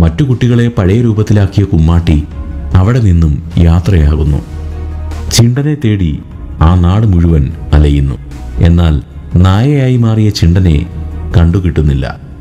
മറ്റു കുട്ടികളെ പഴയ രൂപത്തിലാക്കിയ കുമ്മാട്ടി അവിടെ നിന്നും യാത്രയാകുന്നു. ചിണ്ടനെ തേടി ആ നാട് മുഴുവൻ അലയുന്നു. എന്നാൽ നായയായി മാറിയ ചിണ്ടനെ കണ്ടുകിട്ടുന്നില്ല.